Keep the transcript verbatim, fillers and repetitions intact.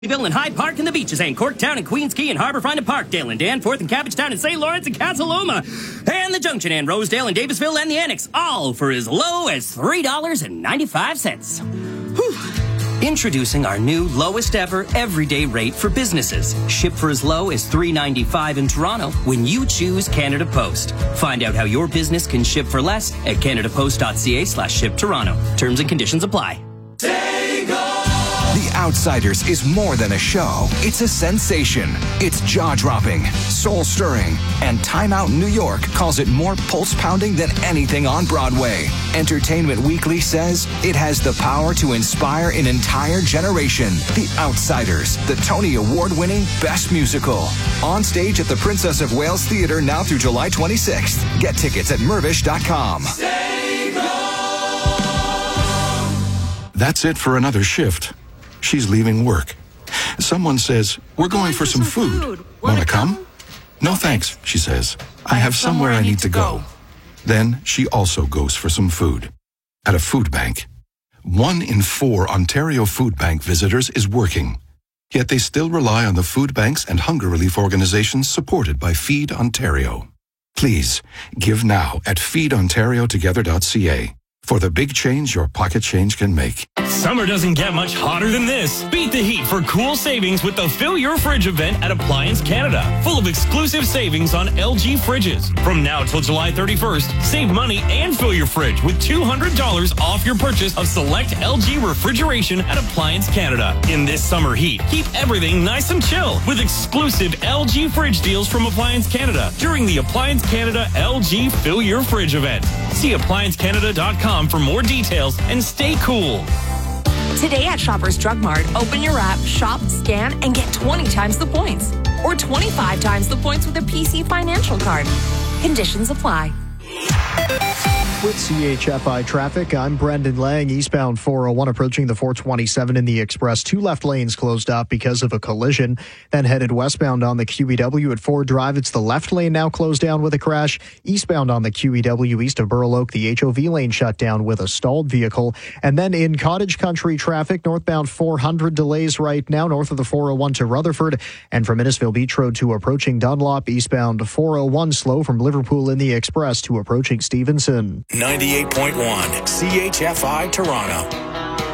Ville and Hyde Park and the Beaches and Corktown and Queens Quay and Harbourfront and Parkdale and Danforth and Cabbagetown and Saint Lawrence and Casaloma and the Junction and Rosedale and Davisville and the Annex, all for as low as three dollars and ninety-five cents. Whew. Introducing our new lowest ever everyday rate for businesses. Ship for as low as three dollars and ninety-five cents in Toronto when you choose Canada Post. Find out how your business can ship for less at canadapost.ca slash ship Toronto. Terms and conditions apply. The Outsiders is more than a show. It's a sensation. It's jaw-dropping, soul-stirring, and Time Out New York calls it more pulse-pounding than anything on Broadway. Entertainment Weekly says it has the power to inspire an entire generation. The Outsiders, the Tony Award-winning Best Musical. On stage at the Princess of Wales Theatre now through July twenty-sixth. Get tickets at mervish dot com. That's it for another shift. She's leaving work. Someone says, we're going for some food. Want to come? No thanks, she says. I have somewhere I need to go. Then she also goes for some food. At a food bank. One in four Ontario Food Bank visitors is working. Yet they still rely on the food banks and hunger relief organizations supported by Feed Ontario. Please, give now at feed ontario together dot c a. For the big change your pocket change can make. Summer doesn't get much hotter than this. Beat the heat for cool savings with the Fill Your Fridge event at Appliance Canada. Full of exclusive savings on L G fridges. From now till July thirty-first, save money and fill your fridge with two hundred dollars off your purchase of select L G refrigeration at Appliance Canada. In this summer heat, keep everything nice and chill with exclusive L G fridge deals from Appliance Canada during the Appliance Canada L G Fill Your Fridge event. See appliance canada dot com for more details and stay cool. Today at Shoppers Drug Mart, open your app, shop, scan, and get twenty times the points. Or twenty-five times the points with a P C Financial Card. Conditions apply. With C H F I traffic, I'm Brendan Lang. Eastbound four oh one approaching the four twenty-seven in the Express. Two left lanes closed up because of a collision. Then headed westbound on the Q E W at Ford Drive. It's the left lane now closed down with a crash. Eastbound on the Q E W east of Burl Oak, the H O V lane shut down with a stalled vehicle. And then in Cottage Country traffic, northbound four hundred delays right now north of the four oh one to Rutherford. And from Innisfil Beach Road to approaching Dunlop, eastbound four oh one slow from Liverpool in the Express to approaching Stevenson. ninety-eight point one C H F I Toronto.